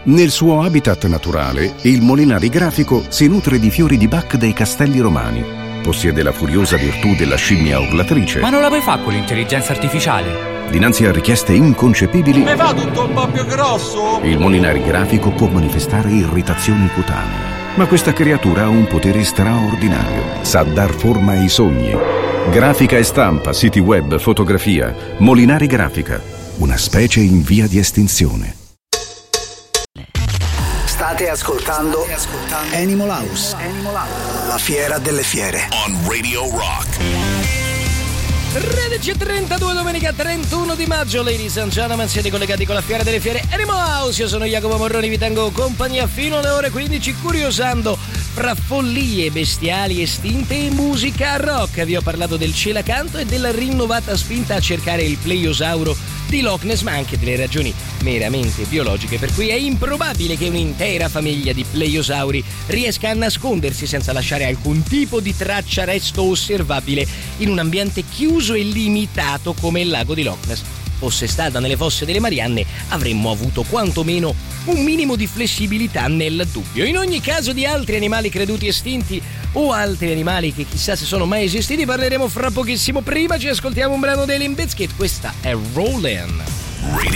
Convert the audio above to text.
Nel suo habitat naturale, il Molinari grafico si nutre di fiori di Bach dei Castelli Romani. Possiede la furiosa virtù della scimmia urlatrice. Ma non la puoi fare con l'intelligenza artificiale? Dinanzi a richieste inconcepibili, mi fa tutto un po' più grosso? Il Molinari grafico può manifestare irritazioni cutanee. Ma questa creatura ha un potere straordinario. Sa dar forma ai sogni. Grafica e stampa, siti web, fotografia. Molinari grafica. Una specie in via di estinzione. State ascoltando Animal House, la fiera delle fiere. On Radio Rock. 13:32, domenica 31 di maggio, ladies and gentlemen, siete collegati con la fiera delle fiere Animal House. Io sono Jacopo Morroni, vi tengo compagnia fino alle ore 15, curiosando fra follie bestiali estinte e musica rock. Vi ho parlato del celacanto e della rinnovata spinta a cercare il pleiosauro di Loch Ness, ma anche delle ragioni meramente biologiche per cui è improbabile che un'intera famiglia di pleiosauri riesca a nascondersi senza lasciare alcun tipo di traccia resto osservabile in un ambiente chiuso e limitato come il lago di Loch Ness. Fosse stata nelle fosse delle Marianne, avremmo avuto quantomeno un minimo di flessibilità nel dubbio. In ogni caso, di altri animali creduti estinti o altri animali che chissà se sono mai esistiti parleremo fra pochissimo. Prima ci ascoltiamo un brano dei Limp Bizkit. Questa è Rollin'. Radio